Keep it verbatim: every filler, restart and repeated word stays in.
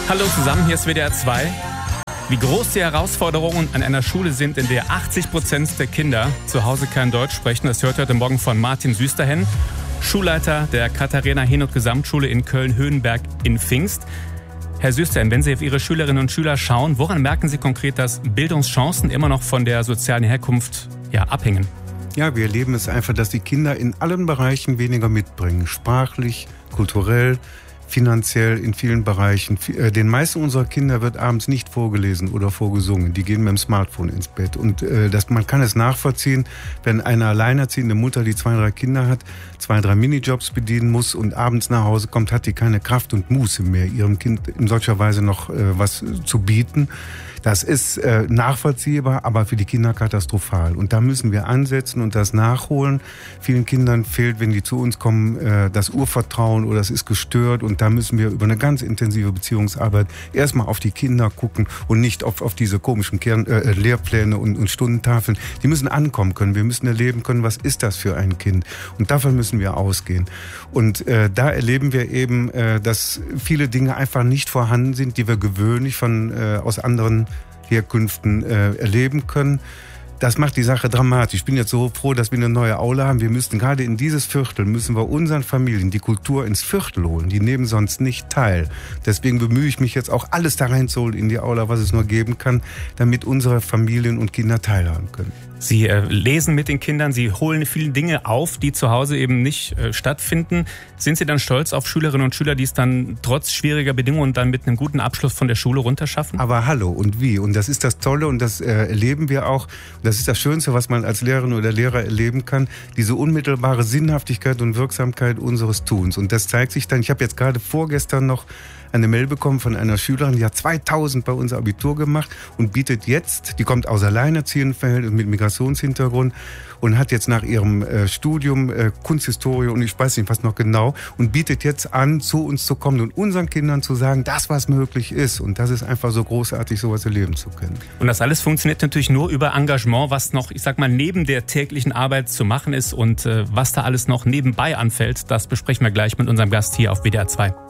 Hallo zusammen, hier ist W D R zwei. Wie groß die Herausforderungen an einer Schule sind, in der achtzig Prozent der Kinder zu Hause kein Deutsch sprechen, das hört heute Morgen von Martin Süsterhen, Schulleiter der Katharina-Henoth-Gesamtschule in Köln-Höhenberg in Pfingst. Herr Süsterhen, wenn Sie auf Ihre Schülerinnen und Schüler schauen, woran merken Sie konkret, dass Bildungschancen immer noch von der sozialen Herkunft ja, abhängen? Ja, wir erleben es einfach, dass die Kinder in allen Bereichen weniger mitbringen. Sprachlich, kulturell, finanziell, in vielen Bereichen. Den meisten unserer Kinder wird abends nicht vorgelesen oder vorgesungen. Die gehen mit dem Smartphone ins Bett. Und äh, das, man kann es nachvollziehen, wenn eine alleinerziehende Mutter, die zwei, drei Kinder hat, zwei, drei Minijobs bedienen muss und abends nach Hause kommt, hat die keine Kraft und Muße mehr, ihrem Kind in solcher Weise noch äh, was zu bieten. Das ist äh, nachvollziehbar, aber für die Kinder katastrophal. Und da müssen wir ansetzen und das nachholen. Vielen Kindern fehlt, wenn die zu uns kommen, äh, das Urvertrauen oder es ist gestört. Und da müssen wir über eine ganz intensive Beziehungsarbeit erstmal auf die Kinder gucken und nicht auf, auf diese komischen Kern, äh, Lehrpläne und, und Stundentafeln. Die müssen ankommen können. Wir müssen erleben können, was ist das für ein Kind. Und davon müssen wir ausgehen. Und äh, da erleben wir eben, äh, dass viele Dinge einfach nicht vorhanden sind, die wir gewöhnlich von äh, aus anderen Herkünften äh, erleben können. Das macht die Sache dramatisch. Ich bin jetzt so froh, dass wir eine neue Aula haben. Wir müssten gerade in dieses Viertel, müssen wir unseren Familien die Kultur ins Viertel holen. Die nehmen sonst nicht teil. Deswegen bemühe ich mich jetzt auch, alles da reinzuholen in die Aula, was es nur geben kann, damit unsere Familien und Kinder teilhaben können. Sie äh, lesen mit den Kindern, Sie holen viele Dinge auf, die zu Hause eben nicht äh, stattfinden. Sind Sie dann stolz auf Schülerinnen und Schüler, die es dann trotz schwieriger Bedingungen dann mit einem guten Abschluss von der Schule runterschaffen? Aber hallo, und wie? Und das ist das Tolle und das äh, erleben wir auch. Das ist das Schönste, was man als Lehrerin oder Lehrer erleben kann. Diese unmittelbare Sinnhaftigkeit und Wirksamkeit unseres Tuns. Und das zeigt sich dann, ich habe jetzt gerade vorgestern noch eine Mail bekommen von einer Schülerin, die hat zweitausend bei uns Abitur gemacht und bietet jetzt, die kommt aus alleinerziehenden Verhältnissen mit Migrationshintergrund und hat jetzt nach ihrem äh, Studium äh, Kunsthistorie und ich weiß nicht was noch genau und bietet jetzt an, zu uns zu kommen und unseren Kindern zu sagen, das was möglich ist und das ist einfach so großartig, sowas erleben zu können. Und das alles funktioniert natürlich nur über Engagement, was noch, ich sag mal, neben der täglichen Arbeit zu machen ist und äh, was da alles noch nebenbei anfällt, das besprechen wir gleich mit unserem Gast hier auf W D R zwei.